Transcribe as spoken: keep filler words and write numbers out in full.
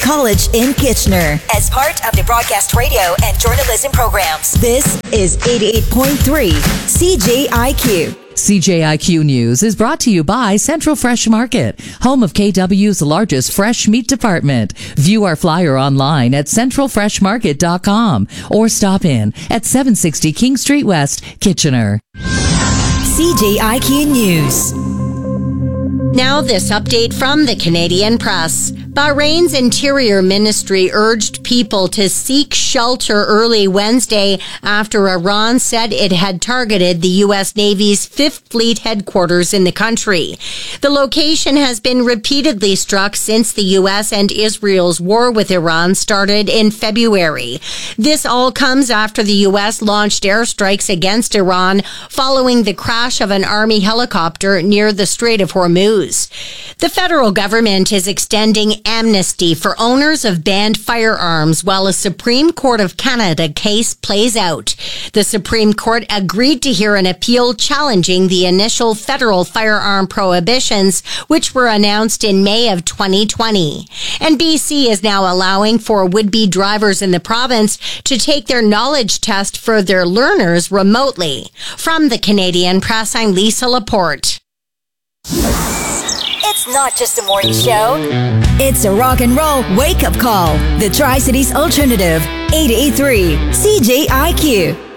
College in Kitchener as part of the broadcast radio and journalism programs. This is eighty-eight point three C J I Q. C J I Q News is brought to you by Central Fresh Market, home of K W's largest fresh meat department. View our flyer online at central fresh market dot com or stop in at seven sixty King Street West, Kitchener. C J I Q News. Now this update from the Canadian Press. Bahrain's Interior Ministry urged people to seek shelter early Wednesday after Iran said it had targeted the U S Navy's Fifth Fleet headquarters in the country. The location has been repeatedly struck since the U S and Israel's war with Iran started in February. This all comes after the U S launched airstrikes against Iran following the crash of an Army helicopter near the Strait of Hormuz. The federal government is extending amnesty for owners of banned firearms while a Supreme Court of Canada case plays out. The Supreme Court agreed to hear an appeal challenging the initial federal firearm prohibitions, which were announced in May of twenty twenty. And B C is now allowing for would-be drivers in the province to take their knowledge test for their learners remotely. From the Canadian Press, I'm Lisa Laporte. It's not just a morning show. It's a rock and roll wake-up call. The Tri-Cities Alternative, eighty-eight point three C J I Q.